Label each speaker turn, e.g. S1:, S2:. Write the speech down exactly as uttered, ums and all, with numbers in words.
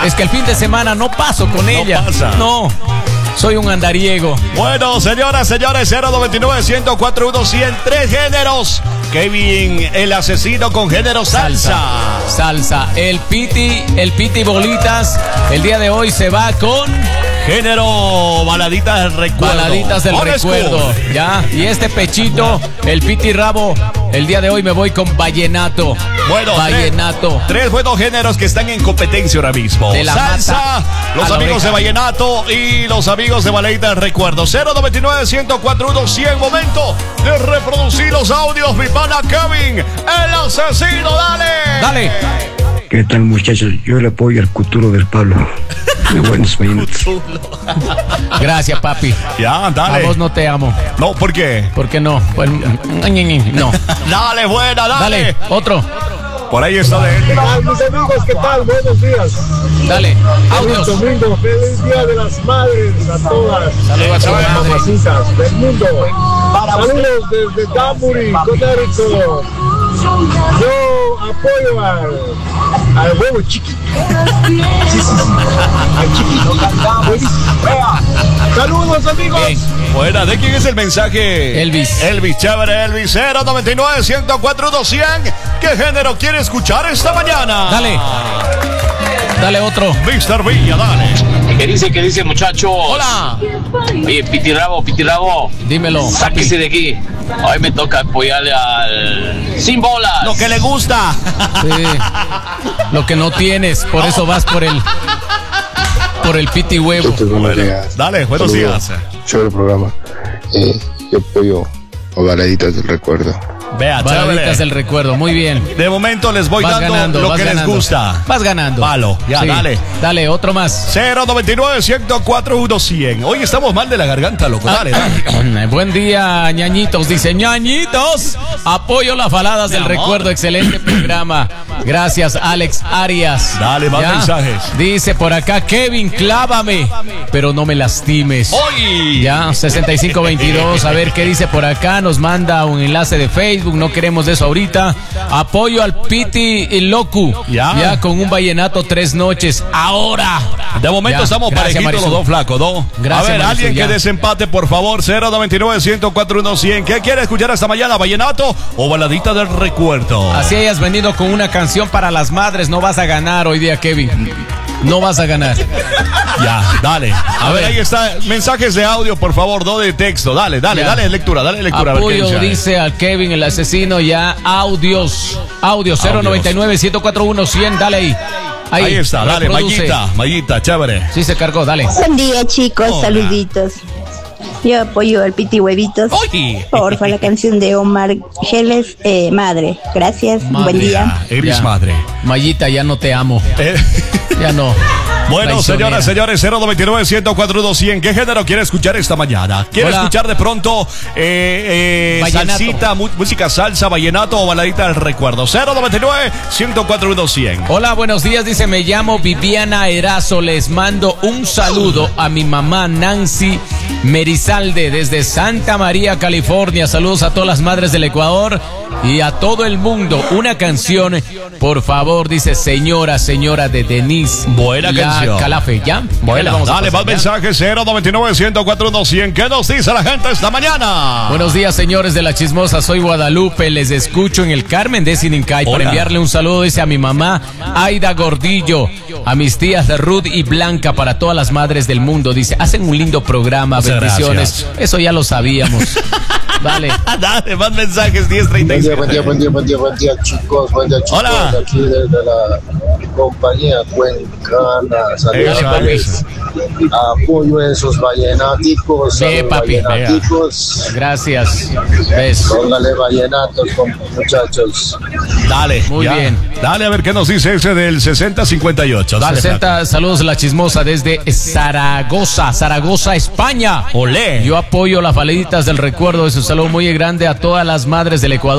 S1: Es que el fin de semana no paso con
S2: No
S1: ella.
S2: pasa.
S1: No, soy un andariego.
S2: Bueno, señoras, señores, cero noventa y nueve, ciento cuatro, uno, cien, tres géneros. Kevin, el asesino con género salsa.
S1: Salsa. El Piti, el Piti Bolitas, el día de hoy se va con
S2: Género baladitas del recuerdo.
S1: baladitas del
S2: Old
S1: recuerdo.
S2: school.
S1: Ya, y este pechito, el Piti Rabo, el día de hoy me voy con vallenato.
S2: Bueno,
S1: vallenato.
S2: Tres, tres buenos géneros que están en competencia ahora mismo.
S1: De la
S2: Salsa,
S1: mata
S2: los
S1: a la
S2: amigos
S1: oreja.
S2: de vallenato y los amigos de baladitas del recuerdo. cero noventa y nueve, ciento cuatro, uno, cien. Momento de reproducir los audios, mi pana Kevin, el asesino. Dale.
S1: Dale.
S3: ¿Qué tal, muchachos? Yo le apoyo al futuro del Pablo. De buenos minutos.
S1: Gracias, papi.
S2: Ya,
S1: A
S2: dale.
S1: vos no te amo.
S2: No, ¿por qué?
S1: ¿Por qué no? Pues, no.
S2: Dale, buena, dale.
S1: Dale, otro.
S2: Por ahí está de él.
S4: ¿Qué tal, mis amigos? ¿Qué tal? Buenos días.
S1: Dale.
S4: Feliz
S1: Audios.
S4: domingo, feliz día de las madres a todas.
S1: Saludos a tu
S4: todas las
S1: madre.
S4: mamacitas del mundo. Saludos desde Danbury, Connecticut. Yo apoyo al, al huevo chiqui. Sí, sí, sí. Al chiqui. Saludos, amigos.
S1: Bien.
S2: Buena, ¿de quién es el mensaje?
S1: Elvis.
S2: Elvis, chévere, Elvis. cero noventa y nueve, ciento cuatro, uno, cien. ¿Qué género quiere escuchar esta mañana?
S1: Dale. Dale otro.
S2: mister Villa, dale.
S5: ¿Qué dice, qué dice, muchachos?
S1: Hola.
S5: Oye, Pitirabo, Pitirabo,
S1: Dímelo.
S5: sáquese de aquí. Hoy me toca apoyarle al Sin Bolas.
S2: Lo que le gusta.
S1: Sí. Lo que no tienes, por eso vas por el por el Piti Huevo.
S6: Estos buenos días.
S2: Dale, buenos
S6: Saludos.
S2: días.
S6: Chévere programa. Eh, yo apoyo a baladitas del recuerdo.
S2: Vea,
S1: Baladitas
S2: chévere.
S1: del recuerdo, muy bien.
S2: De momento les voy
S1: Vas
S2: dando
S1: ganando,
S2: lo
S1: vas
S2: que
S1: ganando.
S2: les gusta.
S1: Vas ganando.
S2: Palo, ya,
S1: Sí.
S2: dale.
S1: Dale, otro más.
S2: cero noventa y nueve, ciento cuatro, uno, cien. Hoy estamos mal de la garganta, loco. Dale, dale.
S1: Buen día, ñañitos. Dice, ñañitos, apoyo las baladas del
S2: Mi amor.
S1: recuerdo. Excelente programa. Gracias, Alex Arias.
S2: Dale, más mensajes.
S1: Dice por acá, Kevin, clávame, pero no me lastimes.
S2: Hoy.
S1: Ya, sesenta y cinco veintidós. A ver qué dice por acá. Nos manda un enlace de Facebook. No queremos eso ahorita. Apoyo al Piti y Locu.
S2: Ya.
S1: Ya, con un vallenato tres noches. Ahora.
S2: De momento
S1: Ya,
S2: estamos
S1: gracias,
S2: parejitos
S1: Marisol.
S2: los dos flacos, ¿no?
S1: Gracias,
S2: A ver,
S1: Marisol,
S2: alguien
S1: ya.
S2: que desempate, por favor. cero noventa y nueve, ciento cuatro, uno, cien. ¿Qué quiere escuchar esta mañana? ¿Vallenato o baladita del recuerdo?
S1: Así hayas venido con una canción para las madres, no vas a ganar hoy día, Kevin. No vas a ganar.
S2: Ya, dale. A,
S1: A
S2: ver,
S1: ver.
S2: ahí está. Mensajes de audio, por favor, no de texto. Dale, dale,
S1: Ya.
S2: dale lectura, dale lectura. a ver qué
S1: Apoyo,
S2: dice.
S1: dice al Kevin, el asesino, ya. Audios. Audio cero noventa y nueve, ciento cuatro, uno, cien. Dale ahí. Ahí,
S2: Ahí está, dale,
S1: reproduce.
S2: Mayita, Mayita, chévere.
S1: Sí se cargó, dale.
S7: Buen día, chicos,
S2: Hola.
S7: saluditos. Yo apoyo al Piti Huevitos.
S2: Oye.
S7: Porfa, la canción de Omar Geles, eh, Madre. Gracias,
S1: Madre.
S7: buen día.
S2: Eres
S1: Ya.
S2: madre.
S1: Mayita, ya no te amo.
S2: Eh,
S1: Ya no.
S2: Bueno,
S1: Traicionera.
S2: señoras, señores, cero noventa y nueve, ciento cuatro, uno, cien. ¿Qué género quiere escuchar esta mañana? ¿Quiere
S1: Hola.
S2: escuchar de pronto eh, eh,
S1: Vallenato.
S2: salsita, mu- música salsa, vallenato o baladita del recuerdo? cero noventa y nueve, ciento cuatro, uno, cien.
S1: Hola, buenos días. Dice, me llamo Viviana Erazo. Les mando un saludo a mi mamá Nancy Merizalde desde Santa María, California. Saludos a todas las madres del Ecuador y a todo el mundo. Una canción, por favor, dice señora, señora de Denise.
S2: Buena
S1: La
S2: canción.
S1: Calafe, ¿ya? Ya le
S2: Bueno,
S1: vamos a
S2: dale,
S1: pasar,
S2: más
S1: ¿ya?
S2: mensajes. cero noventa y nueve, ciento cuatro, uno, cien. ¿Qué nos dice la gente esta mañana?
S1: Buenos días, señores de la Chismosa. Soy Guadalupe. Les escucho en el Carmen de Sinincay para
S2: Hola.
S1: enviarle un saludo, dice a mi mamá Aida Gordillo, a mis tías Ruth y Blanca, para todas las madres del mundo. Dice, hacen un lindo programa.
S2: Muchas
S1: Bendiciones.
S2: gracias.
S1: Eso ya lo sabíamos. Dale.
S2: Dale, más mensajes. diez treinta y
S6: Buen día,
S2: siete.
S6: buen día, buen día, buen día, buen día, chicos. Buen día, chicos.
S2: Hola.
S6: Aquí desde la compañía Cuencana. Saludos,
S2: Eso,
S6: país. Apoyo a esos vallenáticos.
S1: Ve,
S6: Saludos,
S1: papi, vea.
S6: vallenáticos.
S1: Gracias. ¿Ves?
S6: Póngale vallenatos, con- muchachos.
S2: Dale.
S1: Muy
S2: ya.
S1: bien.
S2: Dale a ver qué nos dice ese del sesenta cincuenta y ocho. Dale.
S1: sesenta, saludos de la Chismosa desde Zaragoza, Zaragoza, España.
S2: Olé.
S1: Yo apoyo las baladitas del recuerdo. Es un saludo muy grande a todas las madres del Ecuador.